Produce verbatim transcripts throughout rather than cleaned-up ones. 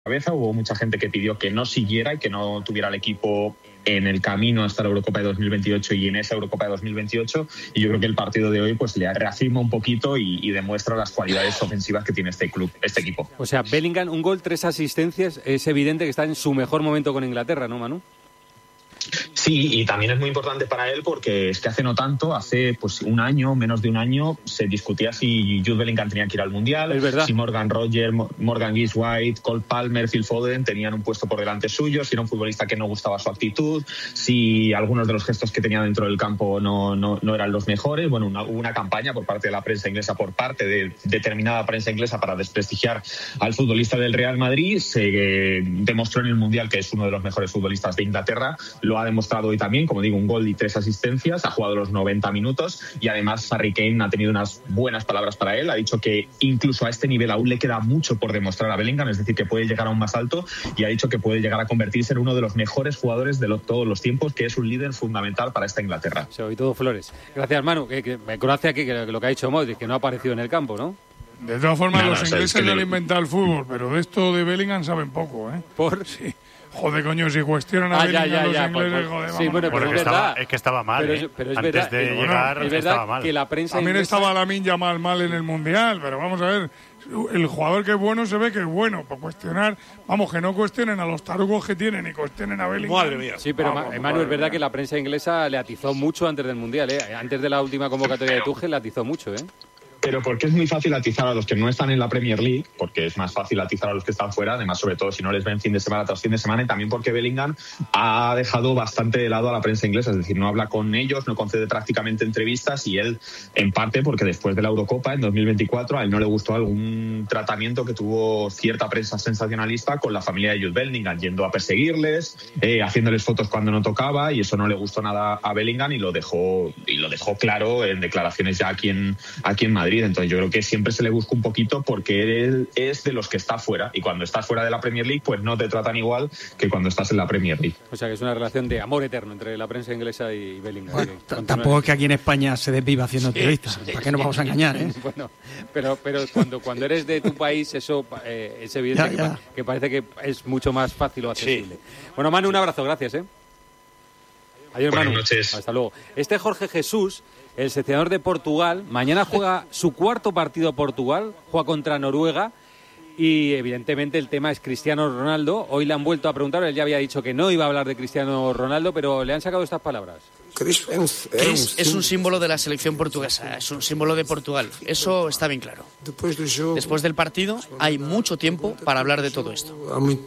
cabeza. Hubo mucha gente que pidió que no siguiera y que no tuviera el equipo en el camino hasta la Eurocopa de dos mil veintiocho y en esa Eurocopa de dos mil veintiocho, y yo creo que el partido de hoy pues le reafirma un poquito y, y demuestra las cualidades ofensivas que tiene este club, este equipo. O sea, Bellingham, un gol, tres asistencias, es evidente que está en su mejor momento con Inglaterra, ¿no, Manu? Sí, y también es muy importante para él porque es que hace no tanto, hace pues un año, menos de un año, se discutía si Jude Bellingham tenía que ir al Mundial, es verdad. si Morgan Rogers, Morgan Gibbs-White, Cole Palmer, Phil Foden tenían un puesto por delante suyo, si era un futbolista que no gustaba su actitud, si algunos de los gestos que tenía dentro del campo no, no, no eran los mejores. Bueno, una, hubo una campaña por parte de la prensa inglesa, por parte de determinada prensa inglesa para desprestigiar al futbolista del Real Madrid. Se eh, demostró en el Mundial que es uno de los mejores futbolistas de Inglaterra, lo ha demostrado hoy también, como digo, un gol y tres asistencias, ha jugado los noventa minutos y además Harry Kane ha tenido unas buenas palabras para él, ha dicho que incluso a este nivel aún le queda mucho por demostrar a Bellingham, es decir, que puede llegar aún más alto, y ha dicho que puede llegar a convertirse en uno de los mejores jugadores de los, todos los tiempos, que es un líder fundamental para esta Inglaterra. Se oí todo flores. Gracias, Manu. Que, que me conoce aquí que, que lo que ha dicho Modric, que no ha aparecido en el campo, ¿no? De todas formas, no, los no, ingleses es que no han le... inventado el fútbol, pero de esto de Bellingham saben poco, ¿eh? ¿Por? Sí. Joder, coño, si cuestionan a ah, Bellingham ya, ya, los ya, ingleses, por, por, joder, sí, vamos. bueno, pero es, es que verdad. estaba, es que estaba mal, pero ¿eh? es, pero es Antes verdad, de bueno, llegar, es verdad estaba mal. que la prensa También inglesa... estaba Lamine Yamal mal en el Mundial, pero vamos a ver, el jugador que es bueno se ve que es bueno, por cuestionar, vamos, que no cuestionen a los tarugos que tienen y cuestionen a Bellingham. Madre mía. Sí, pero vamos, Manu, es verdad mía. que la prensa inglesa le atizó mucho antes del Mundial, ¿eh? Antes de la última convocatoria de Tuchel le atizó mucho, ¿eh? Pero porque es muy fácil atizar a los que no están en la Premier League, porque es más fácil atizar a los que están fuera, además, sobre todo si no les ven fin de semana tras fin de semana, y también porque Bellingham ha dejado bastante de lado a la prensa inglesa, es decir, no habla con ellos, no concede prácticamente entrevistas, y él, en parte, porque después de la Eurocopa en dos mil veinticuatro a él no le gustó algún tratamiento que tuvo cierta prensa sensacionalista con la familia de Jude Bellingham, yendo a perseguirles, eh, haciéndoles fotos cuando no tocaba, y eso no le gustó nada a Bellingham y lo dejó, y lo dejó claro en declaraciones ya aquí en, aquí en Madrid. Entonces yo creo que siempre se le busca un poquito porque él es de los que está fuera, y cuando estás fuera de la Premier League pues no te tratan igual que cuando estás en la Premier League. O sea que es una relación de amor eterno entre la prensa inglesa y Bellingham. Bueno, t- tampoco es que aquí en España se desviva haciendo entrevistas, sí, sí, ¿para qué nos vamos a engañar? ¿eh? Bueno, pero, pero cuando, cuando eres de tu país eso eh, es evidente ya, ya. Que, que parece que es mucho más fácil o accesible. Sí. Bueno, Manu, un abrazo, gracias, ¿eh? Adiós, Manu. Buenas noches. Hasta luego. Este Jorge Jesús, el seleccionador de Portugal, mañana juega su cuarto partido a Portugal, juega contra Noruega, y evidentemente el tema es Cristiano Ronaldo. Hoy le han vuelto a preguntar, él ya había dicho que no iba a hablar de Cristiano Ronaldo, pero le han sacado estas palabras. Chris es un símbolo de la selección portuguesa, es un símbolo de Portugal, eso está bien claro. Después del partido hay mucho tiempo para hablar de todo esto.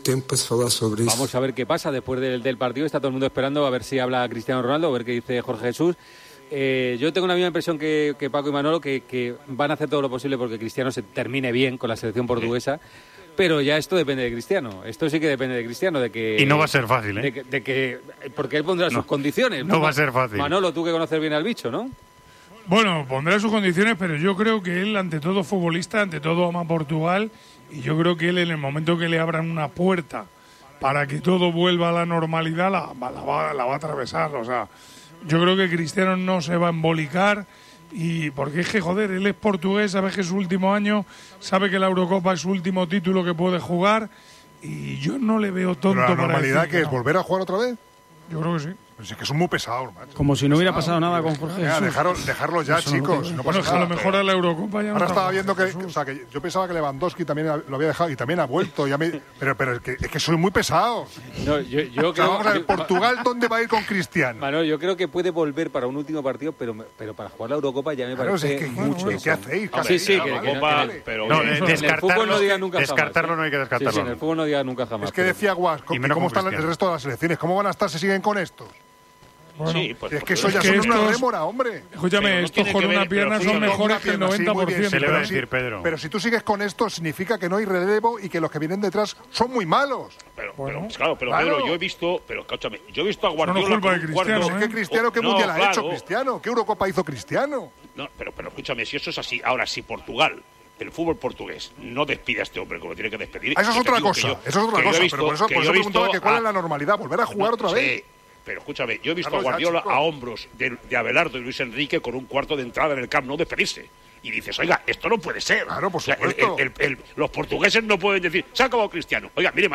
Vamos a ver qué pasa después del, del partido, está todo el mundo esperando a ver si habla Cristiano Ronaldo, a ver qué dice Jorge Jesús. Eh, yo tengo la misma impresión que, que Paco y Manolo, que, que van a hacer todo lo posible porque Cristiano se termine bien con la selección portuguesa. Pero ya esto depende de Cristiano. Esto sí que depende de Cristiano. De que, y no va a ser fácil, ¿eh? De que, de que, porque él pondrá no, sus condiciones. No va a ser fácil. Manolo, tú que conoces bien al bicho, ¿no? Bueno, pondrá sus condiciones, pero yo creo que él, ante todo futbolista, ante todo ama Portugal, y yo creo que él, en el momento que le abran una puerta para que todo vuelva a la normalidad, la, la, va, la va a atravesar. O sea, yo creo que Cristiano no se va a embolicar. Y porque es que, joder, él es portugués, sabe que es su último año, sabe que la Eurocopa es su último título que puede jugar, y yo no le veo tonto para decir. ¿La normalidad que es? ¿Volver a jugar otra vez? Yo creo que sí. Pues es que son muy pesados, macho. Como si no hubiera pasado nada con Jorge ya, Jesús. dejarlo, dejarlo ya, Eso chicos. No, no pasa bueno, nada. A lo mejor a la Eurocopa ya no. Ahora estaba viendo que, que, o sea, que yo pensaba que Lewandowski también lo había dejado y también ha vuelto. Ya me, pero pero es, que, es que soy muy pesado. No, yo, yo o sea, creo, vamos a ver, yo, Portugal, ¿dónde va a ir con Cristiano? Bueno, yo creo que puede volver para un último partido, pero, pero para jugar la Eurocopa ya me claro, parece es que, mucho. ¿Qué, ¿qué hacéis? Ah, sí, sí, que, que, Copa, que, pero no, en el fútbol no diga nunca descartarlo jamás, no hay que descartarlo. Sí, sí, en el fútbol no diga nunca jamás. Es que decía Guas, ¿cómo están el resto de las selecciones? ¿Cómo van a estar si siguen con estos? Bueno, sí, pues, es que eso ya es son que una estos, rémora, hombre. Escúchame, no estos con que una ver, pierna son mejores que el noventa por ciento. Sí, se le va a pero, decir, Pedro. pero si tú sigues con esto, significa que no hay relevo y que los que vienen detrás son muy malos. Pero, bueno, pero claro, pero claro. Pedro, yo he visto, pero escúchame, yo he visto a Guardiola no culpa con de un Cristiano, cuarto. ¿eh? ¿Qué Cristiano, qué no, mundial claro. ha hecho Cristiano? ¿Qué Eurocopa hizo Cristiano? No, pero, pero escúchame, si eso es así, ahora si Portugal, el fútbol portugués, no despide a este hombre como tiene que despedir. Ah, eso es otra cosa, yo, eso es otra cosa, visto, pero por eso, por eso preguntaba que cuál a, es la normalidad, volver a jugar no, otra sí, vez. Pero escúchame, yo he visto Carlos, a Guardiola ya, a hombros de, de Abelardo y Luis Enrique con un cuarto de entrada en el Camp Nou despedirse. y dices, oiga, esto no puede ser. Claro, por o sea, supuesto. el, el, el, el, los portugueses no pueden decir, se ha acabado Cristiano. Oiga, mire,